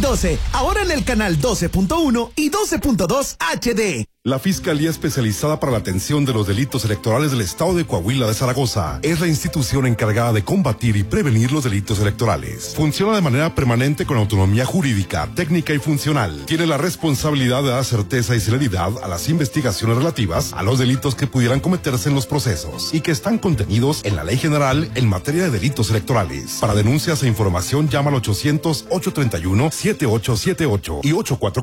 12, ahora en el canal 12.1 y 12.2 HD. La Fiscalía Especializada para la Atención de los Delitos Electorales del Estado de Coahuila de Zaragoza es la institución encargada de combatir y prevenir los delitos electorales. Funciona de manera permanente con autonomía jurídica, técnica y funcional. Tiene la responsabilidad de dar certeza y celeridad a las investigaciones relativas a los delitos que pudieran cometerse en los procesos y que están contenidos en la Ley General en materia de delitos electorales. Para denuncias e información llama al 800-831-7878 y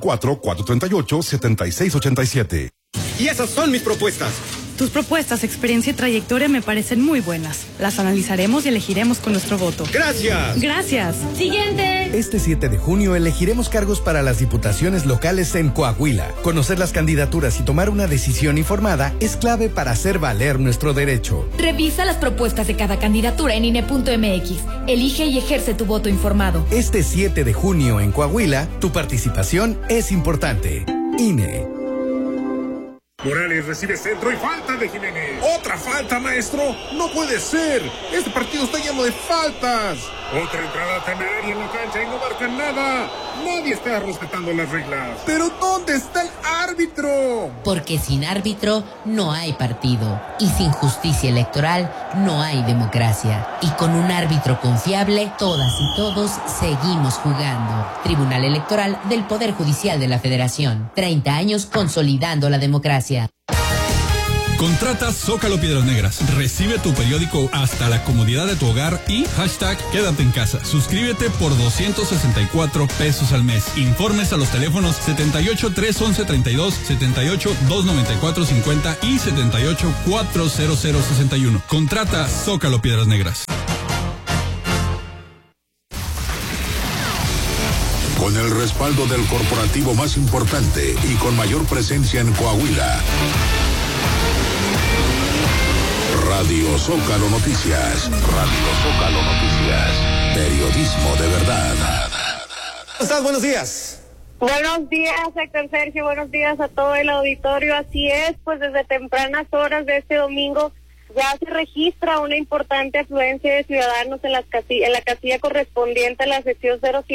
844-438-7687. Y esas son mis propuestas. Tus propuestas, experiencia y trayectoria me parecen muy buenas. Las analizaremos y elegiremos con nuestro voto. ¡Gracias! ¡Gracias! ¡Siguiente! Este 7 de junio elegiremos cargos para las diputaciones locales en Coahuila. Conocer las candidaturas y tomar una decisión informada es clave para hacer valer nuestro derecho. Revisa las propuestas de cada candidatura en INE.mx. Elige y ejerce tu voto informado. Este 7 de junio en Coahuila, tu participación es importante. INE. Morales recibe centro y falta de Jiménez. ¡Otra falta, maestro! ¡No puede ser! ¡Este partido está lleno de faltas! Otra entrada temeraria en la cancha y no marcan nada. Nadie está respetando las reglas. ¿Pero dónde está el árbitro? Porque sin árbitro no hay partido. Y sin justicia electoral no hay democracia. Y con un árbitro confiable, todas y todos seguimos jugando. Tribunal Electoral del Poder Judicial de la Federación. 30 años consolidando la democracia. Contrata Zócalo Piedras Negras. Recibe tu periódico hasta la comodidad de tu hogar y hashtag quédate en casa. Suscríbete por 264 pesos al mes. Informes a los teléfonos 78 311 32, 78 294 50 y 78 400 61. Contrata Zócalo Piedras Negras. Con el respaldo del corporativo más importante y con mayor presencia en Coahuila. Radio Zócalo Noticias. Radio Zócalo Noticias. Periodismo de verdad. ¿Cómo estás? Buenos días. Buenos días, Héctor Sergio. Buenos días a todo el auditorio. Así es, pues desde tempranas horas de este domingo ya se registra una importante afluencia de ciudadanos en la casilla correspondiente a la sección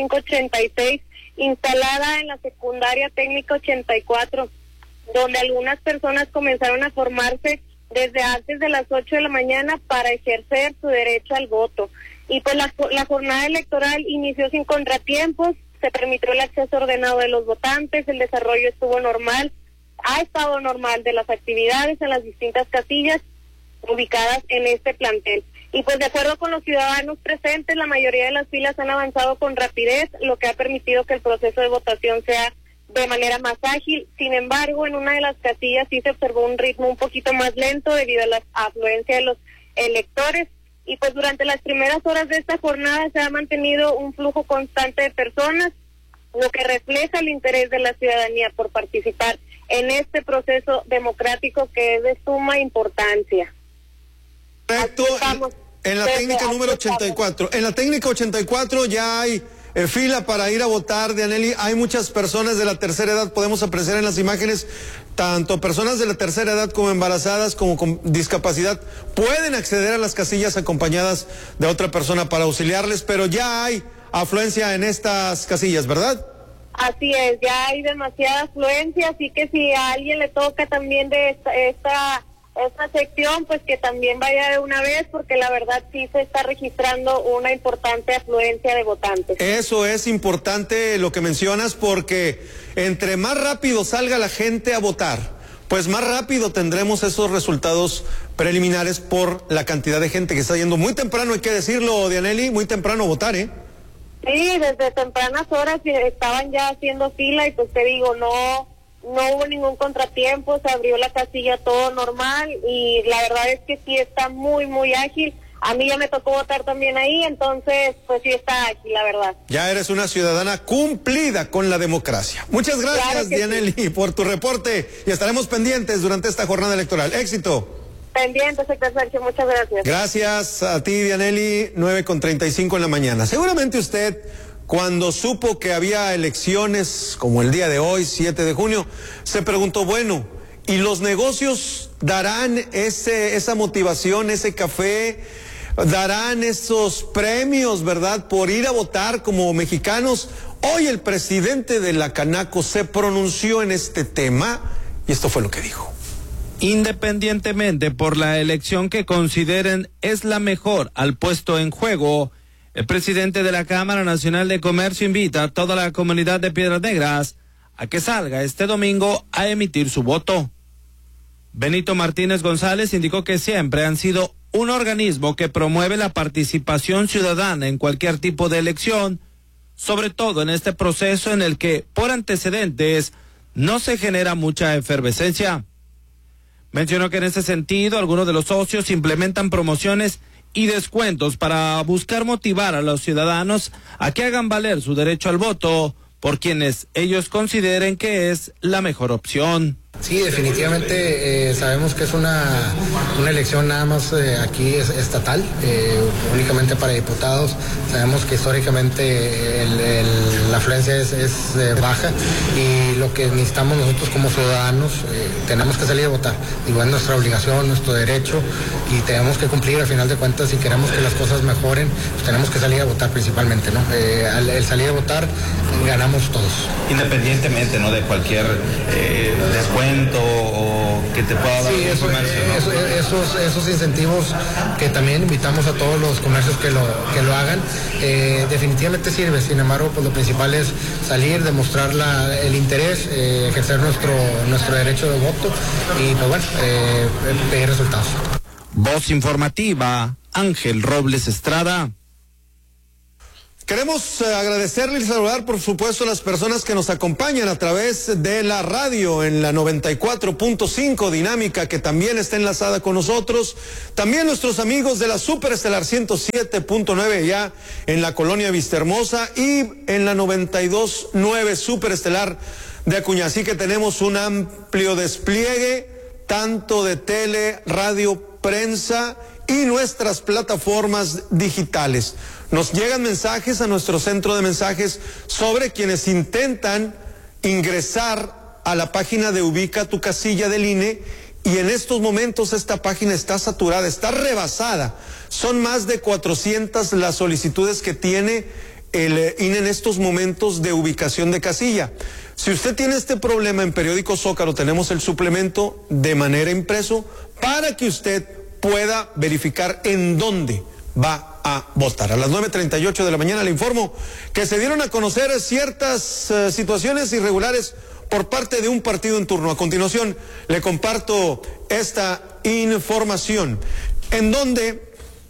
0586, instalada en la secundaria técnica 84, donde algunas personas comenzaron a formarse desde antes de las 8 de la mañana para ejercer su derecho al voto. Y pues la jornada electoral inició sin contratiempos, se permitió el acceso ordenado de los votantes, el desarrollo estuvo normal, ha estado normal de las actividades en las distintas casillas ubicadas en este plantel. Y pues de acuerdo con los ciudadanos presentes, la mayoría de las filas han avanzado con rapidez, lo que ha permitido que el proceso de votación sea de manera más ágil. Sin embargo, en una de las casillas sí se observó un ritmo un poquito más lento debido a la afluencia de los electores. Y pues durante las primeras horas de esta jornada se ha mantenido un flujo constante de personas, lo que refleja el interés de la ciudadanía por participar en este proceso democrático que es de suma importancia. Correcto, en la técnica número 84. En la técnica 84 ya hay fila para ir a votar, Dianely. Hay muchas personas de la tercera edad, podemos apreciar en las imágenes, tanto personas de la tercera edad como embarazadas, como con discapacidad, pueden acceder a las casillas acompañadas de otra persona para auxiliarles, pero ya hay afluencia en estas casillas, ¿verdad? Así es, ya hay demasiada afluencia, así que si a alguien le toca también de esta sección, pues que también vaya de una vez, porque la verdad sí se está registrando una importante afluencia de votantes. Eso es importante lo que mencionas, porque entre más rápido salga la gente a votar, pues más rápido tendremos esos resultados preliminares por la cantidad de gente que está yendo muy temprano, hay que decirlo, Dianely, muy temprano a votar, ¿eh? Sí, desde tempranas horas estaban ya haciendo fila y pues te digo, no hubo ningún contratiempo, se abrió la casilla todo normal y la verdad es que sí está muy, muy ágil. A mí ya me tocó votar también ahí, entonces pues sí está ágil, la verdad. Ya eres una ciudadana cumplida con la democracia. Muchas gracias, claro, Dianely, sí, por tu reporte y estaremos pendientes durante esta jornada electoral. ¡Éxito! Pendientes, Héctor Sergio, muchas gracias. Gracias a ti, Dianely, 9:35 en la mañana. Seguramente usted, cuando supo que había elecciones como el día de hoy, 7 de junio, se preguntó, bueno, ¿y los negocios darán esa motivación, ese café darán esos premios, ¿verdad?, por ir a votar como mexicanos. Hoy el presidente de la Canaco se pronunció en este tema y esto fue lo que dijo. Independientemente por la elección que consideren es la mejor al puesto en juego, el presidente de la Cámara Nacional de Comercio invita a toda la comunidad de Piedras Negras a que salga este domingo a emitir su voto. Benito Martínez González indicó que siempre han sido un organismo que promueve la participación ciudadana en cualquier tipo de elección, sobre todo en este proceso en el que, por antecedentes, no se genera mucha efervescencia. Mencionó que en ese sentido algunos de los socios implementan promociones y descuentos para buscar motivar a los ciudadanos a que hagan valer su derecho al voto por quienes ellos consideren que es la mejor opción. Sí, definitivamente sabemos que es una elección nada más aquí estatal, únicamente para diputados. Sabemos que históricamente la afluencia es baja y lo que necesitamos nosotros como ciudadanos, tenemos que salir a votar. Digo, es nuestra obligación, nuestro derecho y tenemos que cumplir al final de cuentas. Si queremos que las cosas mejoren, pues tenemos que salir a votar principalmente, ¿no? Al salir a votar ganamos todos. Independientemente, ¿no?, de cualquier descuento o que te pueda dar el comercio, ¿no? Esos incentivos que también invitamos a todos los comercios que lo hagan, definitivamente sirve. Sin embargo, pues lo principal es salir, demostrar el interés, ejercer nuestro derecho de voto y pues bueno, pedir resultados. Voz informativa, Ángel Robles Estrada. Queremos agradecerle y saludar, por supuesto, a las personas que nos acompañan a través de la radio en la 94.5 Dinámica, que también está enlazada con nosotros. También nuestros amigos de la Superestelar 107.9 ya en la colonia Vistahermosa y en la 92.9 Superestelar de Acuña. Así que tenemos un amplio despliegue, tanto de tele, radio, prensa y nuestras plataformas digitales. Nos llegan mensajes a nuestro centro de mensajes sobre quienes intentan ingresar a la página de Ubica tu casilla del INE y en estos momentos esta página está saturada, está rebasada. Son más de 400 las solicitudes que tiene el INE en estos momentos de ubicación de casilla. Si usted tiene este problema, en Periódico Zócalo tenemos el suplemento de manera impreso para que usted pueda verificar en dónde va a votar. A las 9:38 de la mañana le informo que se dieron a conocer ciertas situaciones irregulares por parte de un partido en turno. A continuación le comparto esta información en donde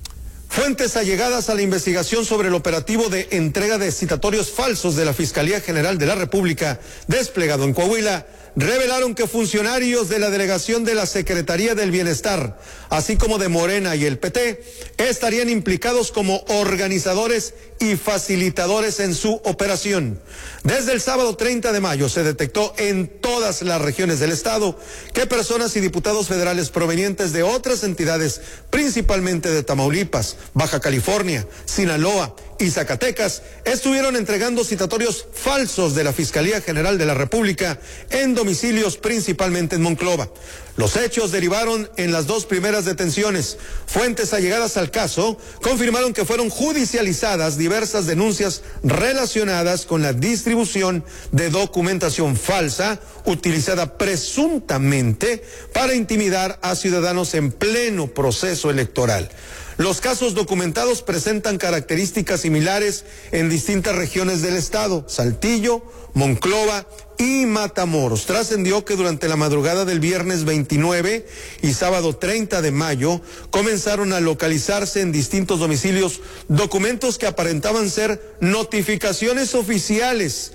fuentes allegadas a la investigación sobre el operativo de entrega de citatorios falsos de la Fiscalía General de la República desplegado en Coahuila revelaron que funcionarios de la delegación de la Secretaría del Bienestar, así como de Morena y el PT, estarían implicados como organizadores y facilitadores en su operación. Desde el sábado 30 de mayo se detectó en todas las regiones del estado que personas y diputados federales provenientes de otras entidades, principalmente de Tamaulipas, Baja California, Sinaloa y Zacatecas, estuvieron entregando citatorios falsos de la Fiscalía General de la República en domicilios principalmente en Monclova. Los hechos derivaron en las dos primeras detenciones. Fuentes allegadas al caso confirmaron que fueron judicializadas diversas denuncias relacionadas con la distribución de documentación falsa utilizada presuntamente para intimidar a ciudadanos en pleno proceso electoral. Los casos documentados presentan características similares en distintas regiones del estado, Saltillo, Monclova y Matamoros. Trascendió que durante la madrugada del viernes 29 y sábado 30 de mayo comenzaron a localizarse en distintos domicilios documentos que aparentaban ser notificaciones oficiales.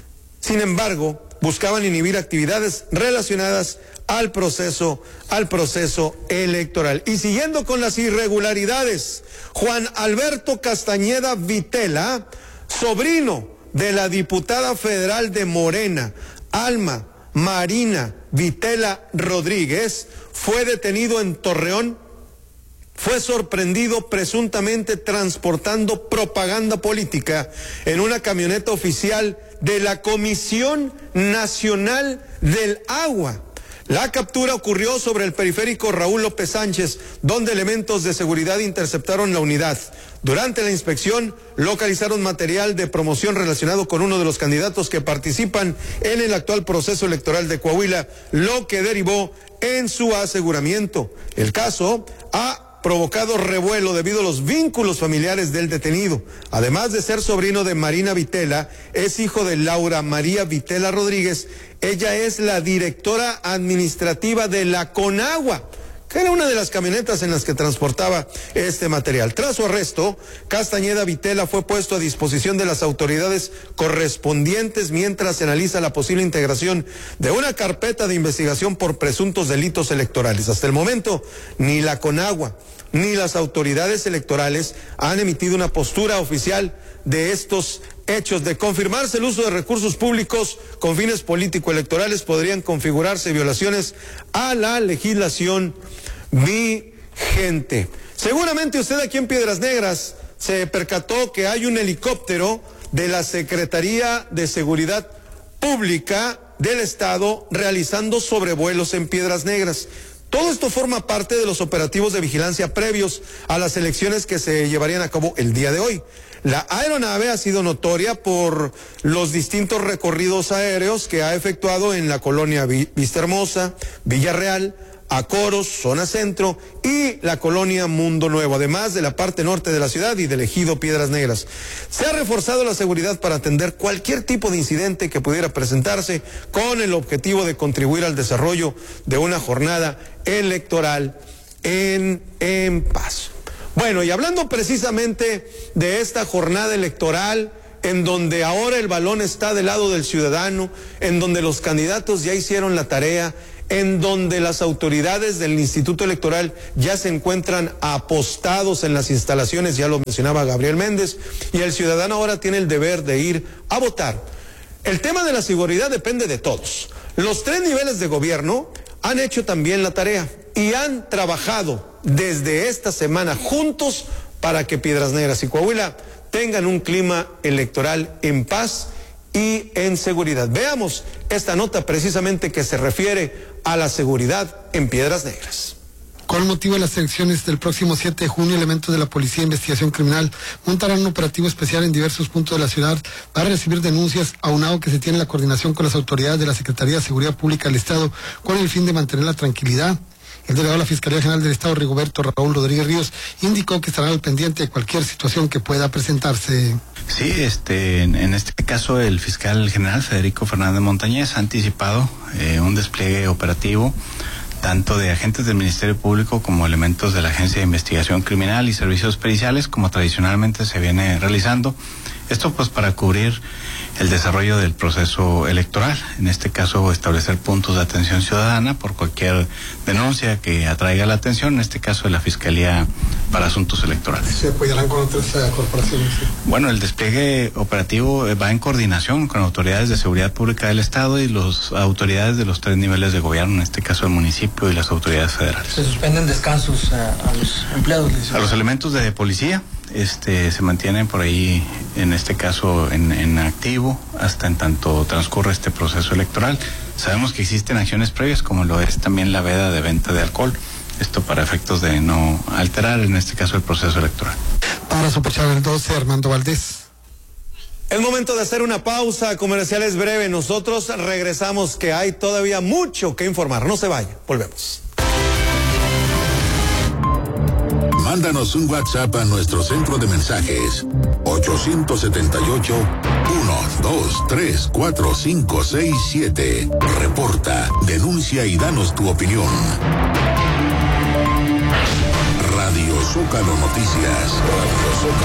Sin embargo, buscaban inhibir actividades relacionadas al proceso electoral. Y siguiendo con las irregularidades, Juan Alberto Castañeda Vitela, sobrino de la diputada federal de Morena, Alma Marina Vitela Rodríguez, fue detenido en Torreón. Fue sorprendido presuntamente transportando propaganda política en una camioneta oficial de la Comisión Nacional del Agua. La captura ocurrió sobre el periférico Raúl López Sánchez, donde elementos de seguridad interceptaron la unidad. Durante la inspección, localizaron material de promoción relacionado con uno de los candidatos que participan en el actual proceso electoral de Coahuila, lo que derivó en su aseguramiento. El caso ha provocado revuelo debido a los vínculos familiares del detenido. Además de ser sobrino de Marina Vitela, es hijo de Laura María Vitela Rodríguez. Ella es la directora administrativa de la Conagua, que era una de las camionetas en las que transportaba este material. Tras su arresto, Castañeda Vitela fue puesto a disposición de las autoridades correspondientes mientras se analiza la posible integración de una carpeta de investigación por presuntos delitos electorales. Hasta el momento, ni la Conagua ni las autoridades electorales han emitido una postura oficial de estos hechos. De confirmarse el uso de recursos públicos con fines político-electorales, podrían configurarse violaciones a la legislación vigente. Seguramente usted aquí en Piedras Negras se percató que hay un helicóptero de la Secretaría de Seguridad Pública del Estado realizando sobrevuelos en Piedras Negras. Todo esto forma parte de los operativos de vigilancia previos a las elecciones que se llevarían a cabo el día de hoy. La aeronave ha sido notoria por los distintos recorridos aéreos que ha efectuado en la colonia Vista Hermosa, Villarreal, Acoros, Zona Centro y la colonia Mundo Nuevo, además de la parte norte de la ciudad y del ejido Piedras Negras. Se ha reforzado la seguridad para atender cualquier tipo de incidente que pudiera presentarse con el objetivo de contribuir al desarrollo de una jornada electoral en paz. Bueno, y hablando precisamente de esta jornada electoral, en donde ahora el balón está del lado del ciudadano, en donde los candidatos ya hicieron la tarea, en donde las autoridades del Instituto Electoral ya se encuentran apostados en las instalaciones, ya lo mencionaba Gabriel Méndez, y el ciudadano ahora tiene el deber de ir a votar. El tema de la seguridad depende de todos. Los 3 niveles de gobierno han hecho también la tarea y han trabajado desde esta semana juntos para que Piedras Negras y Coahuila tengan un clima electoral en paz y en seguridad. Veamos esta nota precisamente que se refiere a la seguridad en Piedras Negras. Con motivo de las elecciones del próximo 7 de junio, elementos de la Policía de Investigación Criminal montarán un operativo especial en diversos puntos de la ciudad para recibir denuncias, aunado que se tiene la coordinación con las autoridades de la Secretaría de Seguridad Pública del Estado con el fin de mantener la tranquilidad. El delegado de la Fiscalía General del Estado, Rigoberto Raúl Rodríguez Ríos, indicó que estará al pendiente de cualquier situación que pueda presentarse. Sí, en este caso el fiscal general Federico Fernández Montañez ha anticipado un despliegue operativo tanto de agentes del Ministerio Público como elementos de la Agencia de Investigación Criminal y Servicios Periciales, como tradicionalmente se viene realizando. Esto pues para cubrir el desarrollo del proceso electoral, en este caso establecer puntos de atención ciudadana por cualquier denuncia que atraiga la atención, en este caso de la Fiscalía para Asuntos Electorales. ¿Se apoyarán con otras corporaciones? Bueno, el despliegue operativo va en coordinación con autoridades de seguridad pública del Estado y las autoridades de los 3 niveles de gobierno, en este caso el municipio y las autoridades federales. ¿Se suspenden descansos a los empleados? A los elementos de policía. Se mantienen por ahí, en este caso, en activo hasta en tanto transcurre este proceso electoral. Sabemos que existen acciones previas, como lo es también la veda de venta de alcohol. Esto para efectos de no alterar, en este caso, el proceso electoral. Para Superchannel el 12, Armando Valdés. Es momento de hacer una pausa comercial, es breve. Nosotros regresamos, que hay todavía mucho que informar. No se vaya, volvemos. Mándanos un WhatsApp a nuestro centro de mensajes 878-123-4567. Reporta, denuncia y danos tu opinión. Radio Zócalo Noticias. Radio Zócalo.